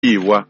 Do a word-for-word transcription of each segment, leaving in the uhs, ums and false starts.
iwa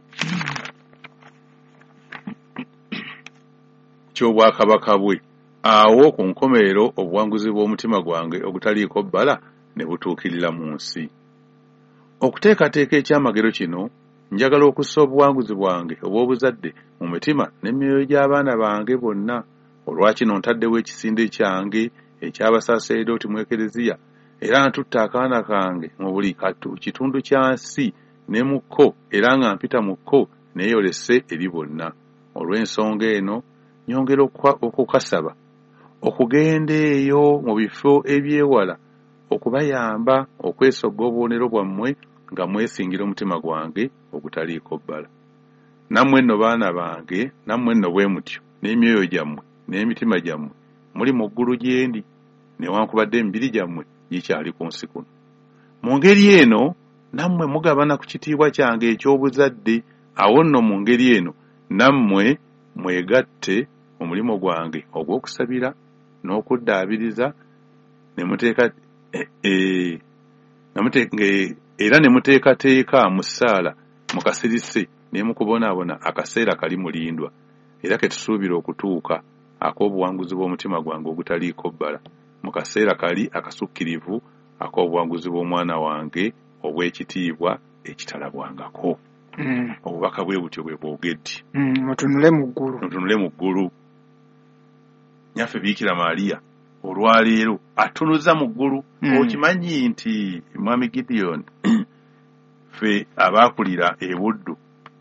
ky'obwakabaka bwe awo ku nkomerero obuwanguzi bw'omutima gwange ogutaliiko bbala ne butuukirira mu nsi. Okuteekateeka ekyamagero kino njagala okussa obuwanguzi bwange obw'obuzadde mu mitima n'emyoyo gy'abaana bange bonna. Olwakino ntaddewo ekisinde kyange eky'abasaaseredooti mu Ekereziya era ntutte akaana kange mu buli katu kitundu kya nsi ne mu kko era nga mpita mu kko neeyolese eri bonna. Olw'ensonga eno nyongera okukasaba okugenda eyo mu bifo ebyewala okubayamba okwesogga obubonero bwammwe nga mwesingira omutima gwange ogutaliiko bbala. Nammwe nno baana bange, nammwe nno bwe mutyo n'emyoyo gyammwe n'emitima gyammwe muli mu ggulu gye ndi newankubadde emibiri gyammwe gikyali ku nsi kuno. Mu ngeri eno nammwe mugabana ku kitiibwa kyange eky'obuzadde. Awo nno mu ngeri eno nammwe mwegatte omulimu gwange ogw'okusabira n'okuddaabiriza ne muteeka e, e, era ne muteekateeka mu ssaala mu kasirise ne mu kubonaabona akaseera kali mulindwa era ke tusuubira okutuuka ak'obuwanguzi bw'omutima gwange ogutaliiko bbala mu kaseera kali akasukkirivu ak'obuwanguzi bw'omwana wange obw'ekitiibwa ekitalabwangako. Mm. Obubaka bwe butyo bwe bwogedde. Mm, mutunule mu ggulu. Mutunule mu ggulu. Nyaffe Biikira Maaliya olwaleero atunuza mu ggulu. Mm. Okimanyi nti Mwami Gideon ffe abaakulira e Buddu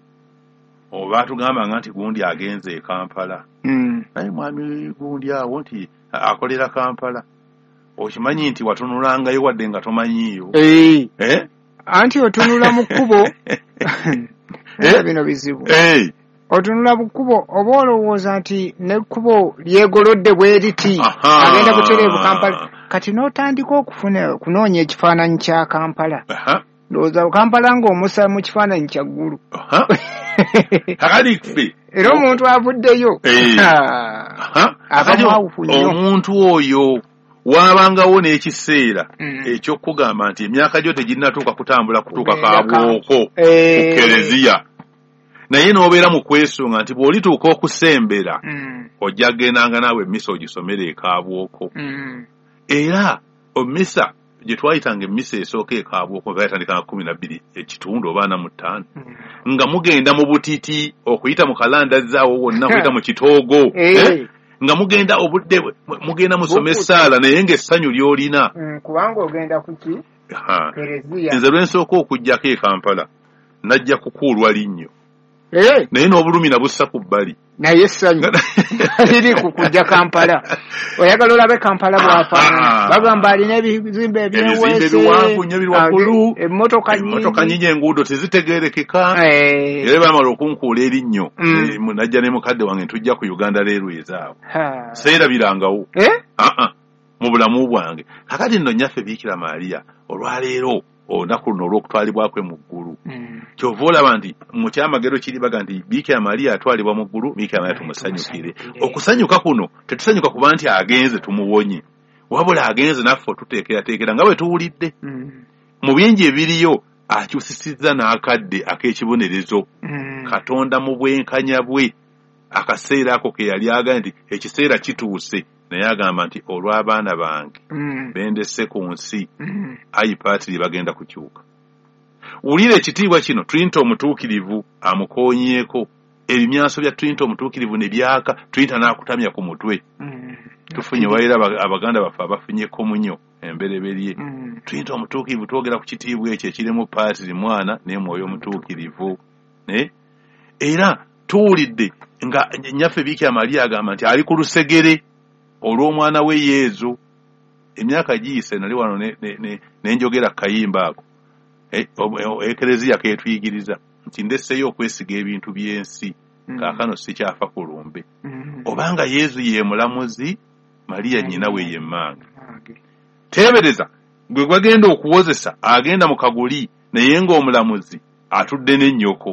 oba tugambanga nti gundi agenze e Kampala. Mm. Naye mwami gundi awo nti akolera Kampala. Okimanyi nti watunulangayo wadde nga tomanyiiyo. Hey. Eh? Anti otunula mu kkubo. Eh bino bizibu. Eh. Otunula mu kkubo oba olowooza nti n'ekkubo lyegolodde bwe liti agenda kutereebu Kampala. Kati n'otandika okufuna kunoonya ekifaananyi kya Kampala. Aha. Ndowooza Kampala ng'omusa mu kifaananyi kya ggulu. Aha. Kakati ffe. Era omuntu avuddeyo. Eh. Aha. Omuntu oyo waabangawo n'ekiseera mm. eky'okugamba nti emyaka gyo teginnatuuka kutambula kutuuka kaabwoko ku Kereziya. Naye n'obeera mu kwesunga nti bw'olituuka okusembera mm. ojja gendanga naawe emmisa ogisomera e Kaabwoko. Mm. Era omisa gye twayitanga emmisa esooka e Kaabwoko nga yatandikanga kumi na bbiri ekitundu oba ana mu ttaano mm. nga mugenda mu butiti okuyita mu kalandazaawo wonna okuyita mu kitoogo eh? nga mugenda obudde mugenda musome ssaala naye ng'essanyu ly'olina. Mm, kubanga ogenda kuki? Kereziya. Nze lwensooka okujjako e Kampala najja kukuulwa linnyo. Eh. Naye n'obulumi nabussa ku bbali. Naye essanyu liri ku kujja Kampala. Oyagala olabe Kampala bw'afaanana. Bagamba alina ebizimbe ebyeweese. Ebizimbe biwanvu nnyo biri waggulu. Emmotoka nnyingi. Emmotoka nnyingi enguudo tezitegeerekeka. Eh. Era bamala okunkuula erinnyo. Mm. Najja ne mukadde wange tujja ku Uganda Railways awo. Seerabirangawo. Eh? Ah ah. Mu bulamu bwange. Kakati nno Nyaffe Biikira Maaliya olwaleero olunaku luno olw'okutwalibwakwe mu ggulu. Mm. Kyova olaba nti mu kyamagero kiri baga nti Biikira Maaliya atwalibwa mu ggulu, Biikira Maaliya tumusanyukire. Okusanyuka kuno tetusanyuka kuba nti agenze tumuwonye. Wabula agenze naffe tuteekerateekera nga bwe tuwulidde. Mm. Mu bingi ebiriyo akyusisizza n'akadde ak'ekibonerezo. Mm. Katonda mu bwenkanya bwe akaseera ako ke yali aga nti ekiseera kituuse. Naye agamba nti olw'abaana bange mm. bendesse ku nsi mm. ayi paatiri bagenda kukyuka. Wulira ekitiibwa kino Trinity omutuukirivu amukoonyeeko ebimyanso bya Trinity omutuukirivu ne byaka Trinity n'akutamya ku mutwe. mm. Tufunye waira abaganda baffe abafunye komunyo embereberye. mm. Trinity omutuukirivu twogera ku kitiibwa ekyo ekirimu paatiri mwana ne mwoyo omutuukirivu. Ne? Era tuwulidde nga Nyaffe Biikira Maaliya agamba nti ali ku lusegere olw'omwana we Yezu. Emyaka giyise nali wano ne, ne, ne, ne njogera kayimba ako. E, Ekereziya ketuyigiriza nti ndesseyo okwesiga ebintu by'ensi mm. kaakano sikyafa ku lumbe. mm. Obanga Yezu ye mulamuzi, Maaliya nnyina we ye mmange. Okay. Teebereza gwe gwagenda okuwozesa agenda mu kaguli naye ng'omulamuzi atudde n'ennyoko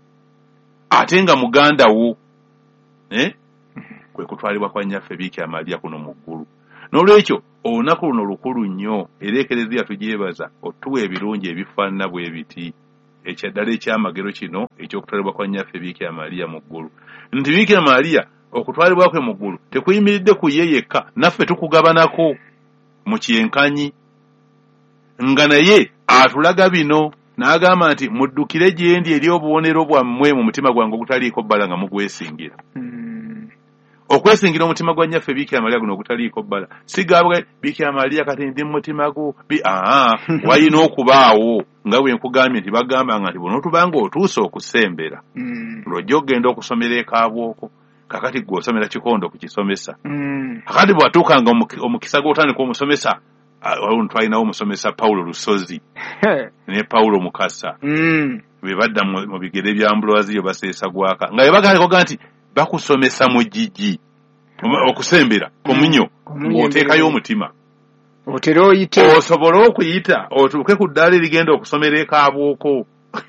ate nga muganda wo. Eh? Kwe kutwalibwa kwa Nyaffe Biikira Maaliya kuno mu ggulu. N'olwekyo olunaku luno lukulu nnyo era Ekereziya tugyebaza otuwa ebirungi ebifaanana bwe biti ekyaddala ekyamagero kino ekyokutwalibwa kwa nnyaffe Biikira Maaliya mu ggulu nti Biikira Maaliya okutwalibwa kwe mu ggulu tekuyimiridde ku ye yekka naffe tukugabanako mu kyenkanyi nga naye atulaga bino n'agamba nti muddukire gye ndi eri obubonero bwammwe mu mutima gwange ogutaliiko bbala nga mugwesingira mm. okwesingira omutima gwa nnyaffe Biikira Maaliya guno ogutaliiko bbala sigabwe Biikira Maaliya kati ndi mu mutima gwo aa walina okubaawo nga bwe nkugambye nti bagambanga nti bw'onootubanga otuuse okusembera mm. lwojja okgenda okusomera ekaabwoko kakati gwe osomera Kikondo ku kisomesa mm. kakati bw'atuukanga omukisa gw'otandika omusomesa awo twalinawo omusomesa Pawulo Lusozi ne Pawulo Mukasa mm. be badda mu bigere bya Ambroise baseesa gwaka nga bebagaliko nti bakusomesa mu jiji okusembera komunyo ng'oteekayo omutima otera oyite osobola okuyita otuuke ku ddaala erigenda okusomera ekaabwoko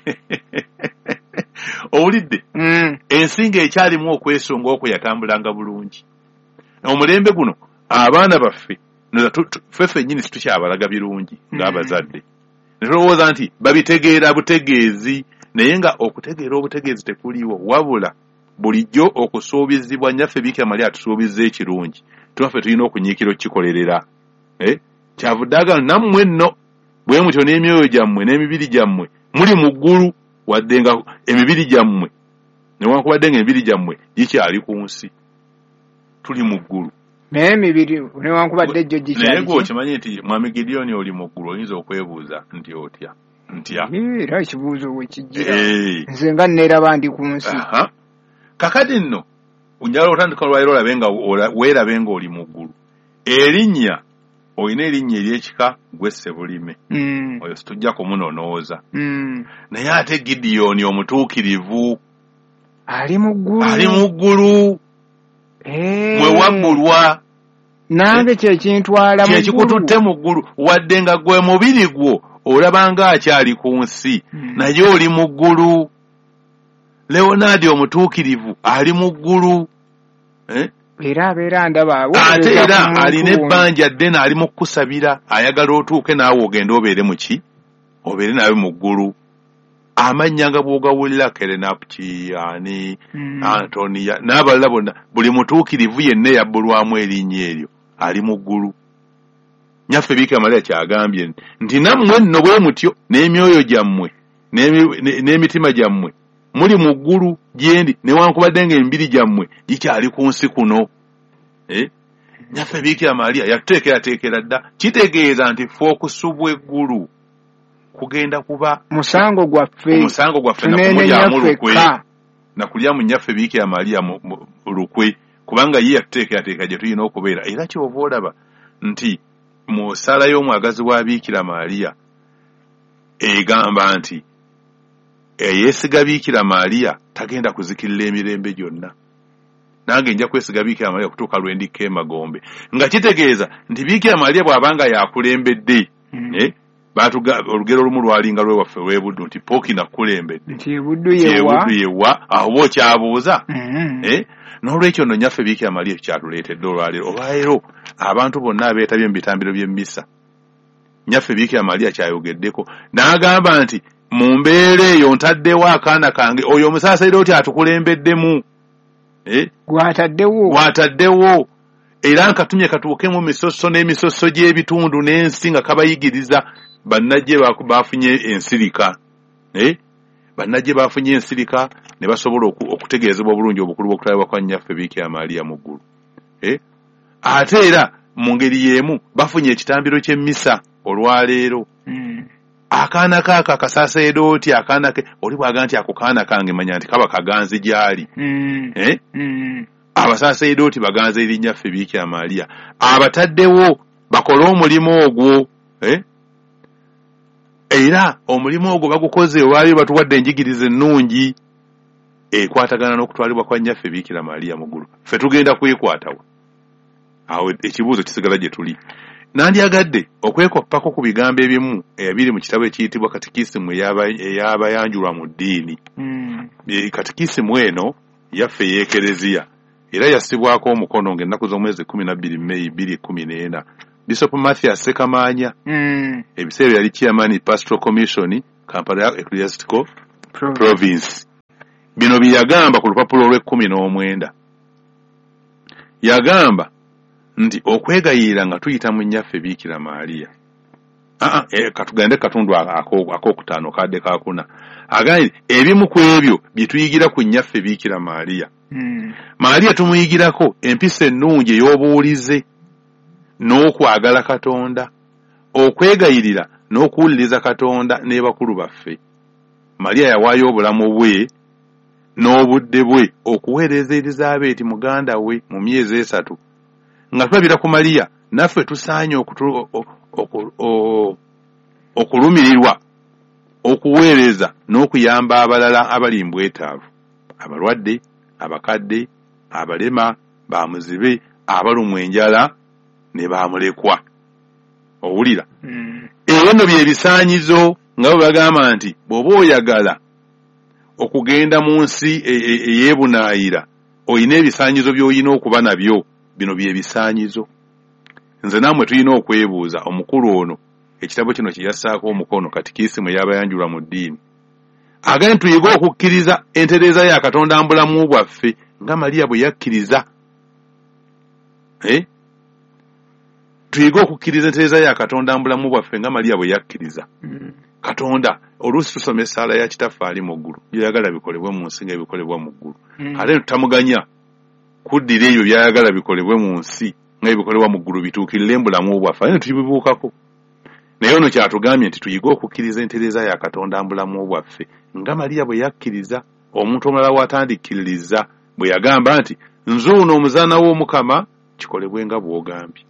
owulidde mm. ensinga ekyalimu okwesunga okwo yatambulanga bulungi omulembe guno abaana baffe ffe ffennyini situkyabalaga birungi ng'abazadde ne tulowooza nti babitegeera butegeezi naye nga okutegeera obutegeezi tekuliiwo wabula bulijjo okusuubizibwa nnyaffe Biikira Maaliya atusuubizza ekirungi twaffe tulina okunyiikira okukikolerera eh? kyavudde agamba nammwe nno bwe mutyo n'emyoyo gyammwe n'emibiri gyammwe muli mu ggulu wadde nga emibiri gyammwe newankubadde nga emibiri gyammwe gikyali ku nsi tuli mu ggulu naye emibiri newankubadde egyo gikyali naye gwe okimanyi nti mwami Gideoni oli mu ggulu oyinza okwebuuza nti otya ntya era ekibuuzo wekijjira nze nga nneeraba ndi ku nsi kakati nno njala otandika olwaliro olabe nga weerabe nga oli mu ggulu erinnya olina erinnya ery'ekika gwe Ssebulime mm. oyo situjja kumunonooza mm. naye ate Gideoni omutuukirivu ali mu ggulu ali mu ggulu hey. mwe wabbulwa nange kyekintwala mu kyekikututte mu ggulu wadde nga gwe mubiri gwo olaba nga akyali ku nsi mm. naye oli mu ggulu Leonardi omutuukirivu ali mu ggulu eh? era abeera ndaba ate era alina ebbanja ddene ali mu kukusabira ayagala otuuke naawe ogende obeere mu ki obeere nawe mu ggulu amannya nga bw'ogawulira Kerenapuki ani mm. Antonia n'abalala bonna buli mutuukirivu yenna yabbulwamu erinnya eryo ali mu ggulu nnyaffe Biikira Maaliya kyagambye nti nammwe nno bwe mutyo n'emyoyo gyammwe n'emitima gyammwe muli mu ggulu gyendi newankubadde nga emibiri gyammwe gikyali ku nsi kuno eh? Nnyaffe Biikira Maaliya yatuteekerateekera dda kitegeeza nti ffe okusubwa eggulu kugenda kuba musango gwaffe omusango gwaffe nakumulyamu lukwe nakulyamu nnyaffe Biikira Maaliya mu lukwe kubanga ye yatuteekerateekera gye tulina okubeera era kyova olaba nti mu ssala y'omwagazi wa Biikira Maaliya egamba nti eyeesiga Biikira Maaliya tagenda kuzikirira emirembe gyonna nange nja kwesiga Biikira Maaliya kutuuka lwe ndikka emagombe nga kitegeeza nti Biikira Maaliya bw'abanga yakulembedde mm. eh? olugero olumu lwalinga lwewaffe lwebuddu nti pooki nakulembedde nti ebuddu yewa yewa awo oba okyabuuza mm. eh? n'olwekyo nno nnyaffe Biikira Maaliya kyatuleetedde olwaleero olwaleero abantu bonna abeetabye mu bitambiro by'emmisa nnyaffe Biikira Maaliya kyayogeddeko n'agamba nti mu mbeera eyo ntaddewo akaana kange oyo omusaasayiro oti atukulembeddemu eh? gwataddewo gwataddewo era nkatumye katuuke mu misoso n'emisoso gy'ebitundu n'ensi nga kabayigiriza bannajje bafunye ensirika eh? bannajje bafunye ensirika ne basobola okutegeezebwa obulungi obukulu bw'okutwalibwa kwa nnyaffe Biikira Maaliya mu ggulu eh? ate era mu ngeri y'emu bafunye ekitambiro ky'emmisa olwaleero mm. akaana kaaka akasaasayedooti akaana ke oli bwaga nti ako kaana kange manya nti kaba kaganzi gyali mm. eh? mm. abasaasayedooti baganze erinnyaffe Biikira Maaliya abataddewo bakole omulimu ogwo eh? era omulimu ogwo bagukoze olwali batuwadde enjigiriza ennungi ekwatagana n'okutwalibwa kwa nnyaffe Biikira Maaliya mu ggulu ffe tugenda kwekwatawa awo ekibuuzo kisigala gye tuli nandyagadde okwekoppako ku bigambo ebimu ebiri mu kitabo ekiyitibwa katikisimu ey'abayanjulwa mu ddiini mm. katikisimu eno yaffe ey'ekereziya era yassibwako omukono ng'ennaku z'omwezi kumi na bbiri Mei bbiri kumi n'ena Bishop Mathias Sekamaanya mm. ebiseera yali chairman pastoral commission Kampala Ecclesiastical Province. Bino byagamba ku lupapula olw'ekkumi n'omwenda. Yagamba nti okwegayirira nga tuyita mu nnyaffe Biikira Maaliya. Ah eh katugende katundu akokutaano kadde kakuna. Agandi ebimu ku ebyo bye tuyigira ku nnyaffe Biikira Maaliya. Mm. Maaliya tumuyigirako empisa ennungi ey'obuwulize n'okwagala Katonda, okwegayirira n'okuwuliriza Katonda ne bakulu baffe. Maaliya yawaayo obulamu bwe n'obudde bwe okuweereza Elizabeti muganda we mu myezi esatu. Nga tulabira ku Maaliya naffe tusaanye okulumirirwa okuweereza n'okuyamba abalala abali mbwetaavu, abalwadde, abakadde, abalema, bamuzibe, abalumwa enjala ne bamulekwa. Owulira? Mm. Era nno bye bisaanyizo nga bagamba nti bw'oba oyagala okugenda mu nsi eyeebunaayira oyina ebisaanyizo by'olina okuba nabyo. Bino bye bisaanyizo. Nze nammwe tulina okwebuuza omukulu ono ekitabo kino kye yassaako omukono Katikiisimu y'abayanjulwa mu ddiini. Agambye tuyige okukkiriza entereeza ya Katonda mbulamu bwaffe nga Maaliya bwe yakkiriza. Eh? Tuyige okukkiriza entereeza ya Katonda mbulamu bwaffe nga Maaliya bwe yakkiriza. Mm. Katonda oluusi tusoma essaala ya kitaffe ali mu ggulu byayagala bikolebwe mu nsi nga bikolebwa mu ggulu. Mm. Ate tutamuganya kuddira ebyo byayagala bikolebwe mu nsi nga bikolebwa mu ggulu bituukirire mbulamu bwaffe. Ate tubibuukako. Naye ono kyatugambye nti tuyige okukkiriza entereeza ya Katonda mbulamu bwaffe nga Maaliya bwe yakkiriza, omuntu omulala watandikiririza bwe yagamba nti nzuuno omuzaana w'Omukama kikolebwe nga bw'ogambye.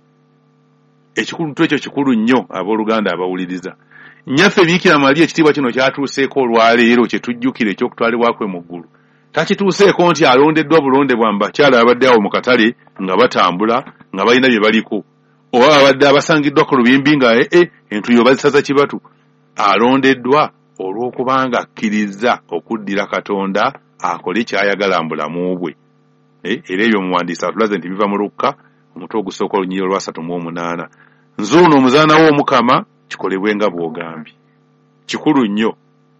Ekikulu ekyo kikulu nnyo abooluganda abawuliriza. Nnyaffe Biikira Maaliya ekitiibwa kino kyatuuseeko olwaleero kye tujjukira eky'okutwalibwa kwe mu ggulu. Takituuseeko nti alondeddwa bulondebwa mu bakyala abadde awo mu katale nga batambula nga balina bye baliko, oba abadde abasangiddwa ku lubimbi nga ee entuyo bazisaza kibatu. Alondeddwa olw'okubanga akkiriza okuddira Katonda akole ky'ayagala mbulamu bwe. Eh, era ebyo omuwandiisi atulaze nti biva mu Lukka omutwe ogusooka olunyiriri olwasatu mu omunaana. Nzuuno omuzaana w'Omukama kikolebwe nga bw'ogambye. Kikulu nnyo.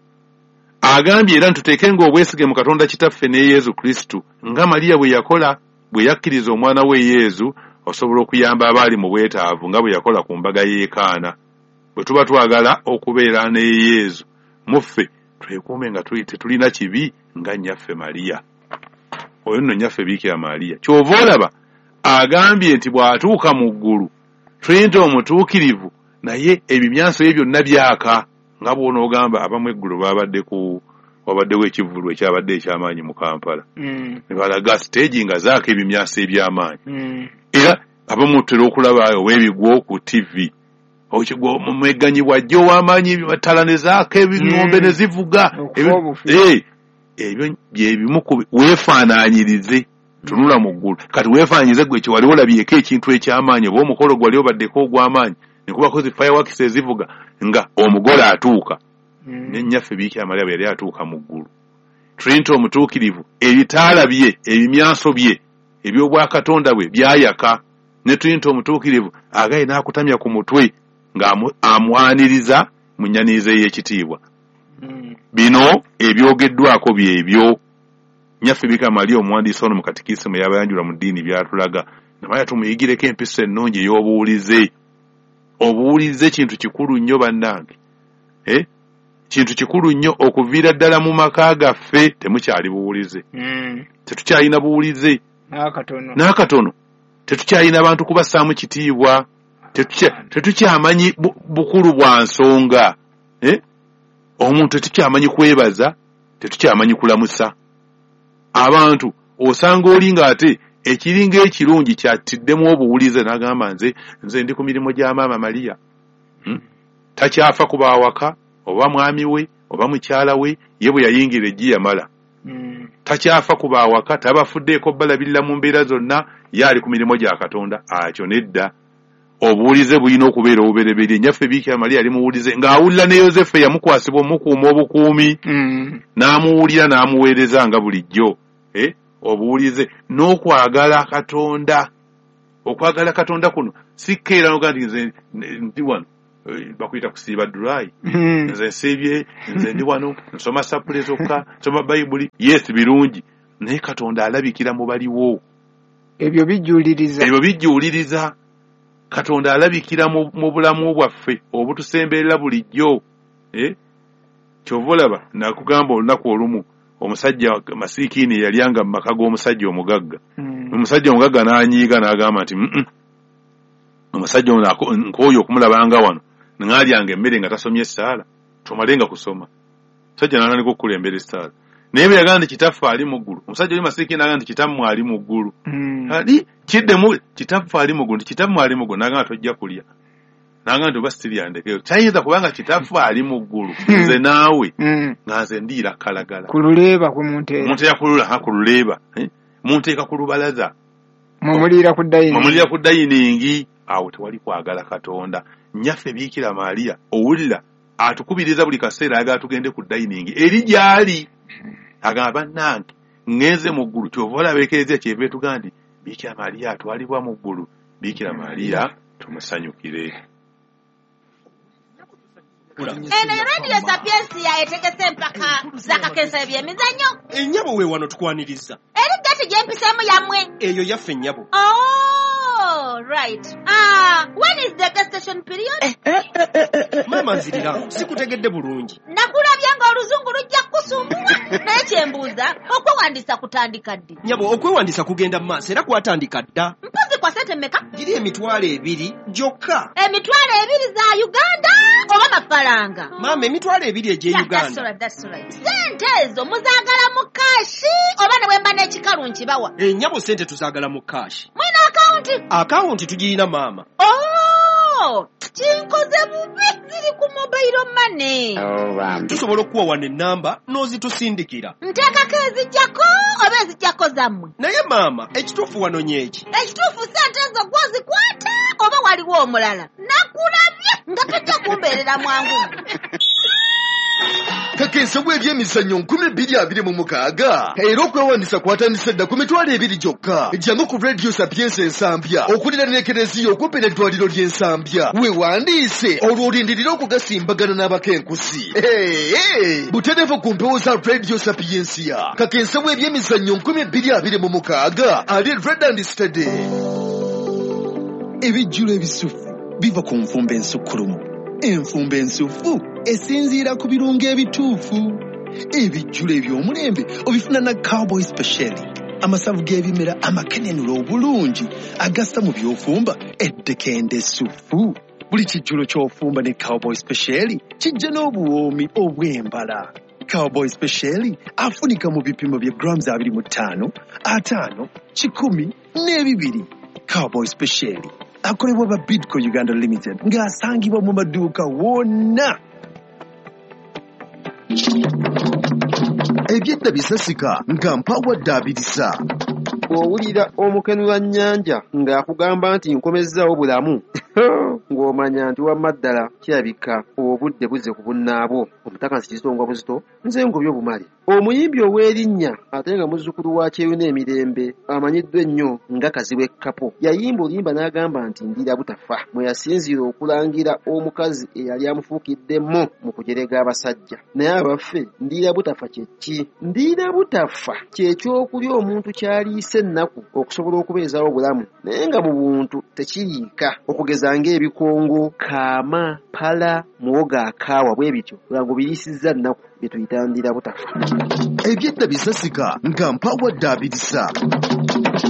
Agambye era ntuteekenga obwesige mu Katonda Kitaffe ne Yezu Kristo nga Maaliya bwe yakola bwe yakkiriza omwana we Yezu osobola okuyamba abaali mu bwetaavu nga bwe yakola ku mbaga y'Ekaana. Bwe tuba twagala okubeera ne Yezu muffe twekuume nga tetulina kibi nga nnyaffe Maaliya. Oyo nno nnyaffe Biikira Maaliya. Kyova olaba agambye nti bw'atuuka mu ggulu Trento omutuukirivu naye ebimyanso bye byonna byaka nga bw'onoogamba abamu eggulu babadde ku wabaddewo ekivvulu ekyabadde eky'amaanyi mu Kampala. Mm. Ne balaga siteegi nga zaaka ebimyanso eby'amaanyi. Mm. Era abamu tutera okulaba ow'ebigwo ku T V. Okigwo mumegganyi bwajja ow'amaanyi ttala ne zaaka ebingombe ne zivuga. Eh, ebyo bye bimu ku weefaanaanyirize. Tunula mu ggulu. Kati weefaanyize gwe kiwali olabyeko ekintu eky'amaanyi oba omukolo gwali obaddeko ogw'amaanyi ne kubako zi fireworks ezivuga nga omugole atuuka. Mm. Ne nnyaffe Biikira Maaliya bwe yali atuuka mu ggulu. Trento omutuukirivu ebitaala bye ebimyanso bye eby'obwakatonda bwe byayaka. Ne Trento omutuukirivu agaye n'akutamya ku mutwe ng'amwaniriza mu nnyaniiza y'ekitiibwa. Mm. Bino ebyogeddwako byebyo. Nnyaffe Biikira Maaliya omuwandiisi ono mu Katikiisimu y'abayanjulwa mu ddiini byatulaga. Namaya tumuyigireko empisa ennungi ey'obuwulize. Obuwulize kintu kikulu nnyo bannange. Eh? Kintu kikulu nnyo okuviira ddala mu maka gaffe temukyali buwulize. Mm. Tetukyalina buwulize. N'akatono. N'akatono. Tetukyalina abantu kubassaamu kitiibwa. Tetukyamanyi bu, bukulu bwa nsonga. Eh? Omuntu tetukyamanyi kwebaza, tetukyamanyi kulamusa. Abantu osanga oli ng'ate ekiringa ekirungi kyatiddemu obuwulize n'agamba nze nze ndi ku mirimu gya maama Maaliya. Hmm? Takyafa kuba awaka oba mwami we oba mukyala we ye bwe yayingira eggi yamala. Mm. Takyafa kuba awaka tabafuddeeko balabirira mu mbeera zonna yaali ku mirimu gya Katonda. Akyo nedda. Obuwulize bulina okubeera obubereberye. Nnyaffe Biikira Maaliya ali muwulize ng'awulira ne Yozefu yamukwasibwa omukuuma obukuumi. Mm. N'amuwulira n'amuweereza nga bulijjo. Eh? Obuwulize n'okwagala Katonda. Okwagala Katonda kuno sikkeera noga nti nze ndi wano bakuyita kusiiba dry nze nsiibye nze ndi wano nsoma sapule zokka nsoma bayibuli yes birungi naye Katonda alabikira mu baliwo ebyo bijuliriza ebyo bijuliriza Katonda alabikira mu bulamu bwaffe obutusemberera bulijjo eh kyovolaba nakugamba olunaku olumu omusajja masikiini yalyanga mu maka g'omusajja omugagga omusajja omugagga n'anyiiga n'agamba nti omusajja ono nkooyo okumulabanga wano ng'alyanga emmere nga tasomye essaala tomalenga kusoma omusajja n'ananiko okukulembera essaala naye bwe yagamba nti kitaffe ali mu ggulu omusajja oli masikiini n'agamba nti kitammwe ali mu ggulu ali kiddemu kitaffe ali mu ggulu nti kitammwe ali mu ggulu n'agamba tojja kulya n'agamba nti oba sitiryandekeo kyayinza kubanga kitaffe ali mu ggulu nze naawe nga nze ndiira kalagala ku luleeba ku munteera munteera kulula ku luleeba munteeka ku lubalaza mumuliira ku dayiningi mumuliira ku dayiningi awo tewali kwagala Katonda nnyaffe Biikira Maaliya owulira atukubiriza buli kaseera ayagala tugende ku dayiningi eri gy'ali agamba bannange ngenze mu ggulu kyova olabeekereza kyeva etugaa nti Biikira Maaliya atwalibwa mu ggulu Biikira Maaliya tumusanyukire. Eno radio Sapiensia etegese empaka zakakensa ebyemizannyo ennyabo we wano tukwaniriza eri gati gyempisemu yammwe eyo yaffe ennyabo. Oh, right. Ah, when is the gestation period? Eh, eh, eh, eh, eh. Mama nzirira sikutegedde bulungi. Nakulabye nga oluzungu lujja kusumbula naye kyembuuza okwewandiisa kutandika ddi? Nyabo okwewandiisa kugenda mu maaso era kwatandika dda. Mpozi kwa sente mmeka? Giri emitwalo ebiri gyokka. Emitwalo ebiri za Uganda oba mafalanga? Mama emitwalo ebiri egy'e Yeah, Uganda. that's right, that's right. Sente ezo muzaagala mu kashi oba ne bwemba n'ekikalu nkibawa? Ennyabo sente tuzaagala mu kashi. Mwina akawunti? Akawunti tugirina maama. Oh, kinkoze bubi ziri ku mobile money. Oh, bambi. Tusobola okuwa wano ennamba n'ozitusindikira. Nteekako ezijjako oba ezijjako zammwe? Naye maama ekituufu wano nyeki. Ekituufu sente ezo gwozikwata oba waliwo omulala? Nakulabye nga tojja kumbeerera mwangu. Kakensa bw'ebyemizannyo nkumi bbiri abiri mu mukaaga era okwewandiisa kwatandise dda ku mitwalo ebiri gyokka. Jjangu ku Radio Sapiensia Ensambya okulira n'ekereziya okumpi n'eddwaliro ly'Ensambya weewandiise olwo olindirira okugasimbagana n'abakenkusi. Butereevu ku mpewo za Radio Sapiensia. Kakensa bw'ebyemizannyo nkumi bbiri abiri mu mukaaga ali Red and Steady. Ebijjulo ebisufu biva ku nfumba ensukkulumu. Enfumba ensufu esinziira ku birungo ebituufu. Ebijjulo eby'omulembe obifuna na Cowboy Special. Amasavu g'ebimera amakenenula obulungi agassa mu by'ofumba eddekende essufu. Buli kijjulo ky'ofumba ne Cowboy Special kijja n'obuwoomi obw'embala. Cowboy Special afunika mu bipimo bya grams abiri mu ttaano, ataano, kikumi n'ebibiri. Cowboy Special akolebwa ba Bidco Uganda Limited ng'asangibwa mu maduuka wonna. Ebyedda bisasika nga mpawadde abirisa. Owulira omukenula nnyanja ng'akugamba nti nkomezzaawo bulamu ng'omanya nti wamma ddala kirabika obudde buzze ku bunnaabwo. Omutaka Kisonga Buzito nze ngobye obumale. Omuyimbi ow'erinnya ate nga muzzukulu wa Kyeyuna Emirembe amanyiddwa ennyo nga Kazibu Ekkapo yayimba olimba n'agamba nti ndira butafa mwe yasinziira okulangira omukazi eyali amufuukiddemu mu kujerega abasajja. Naye abaffe ndira butafa kye ki? Ndira butafa kye ky'okulya omuntu kyaliise ennaku okusobola okubeezaawo obulamu naye nga mu buntu tekiriika okugeza ng'ebikongo, kaama, pala, muwogo akaawa bwe bityo nga biriisizza nnaku bye tuyita ndira butafa. Ebyedda bisasika nga mpawadde abirisa.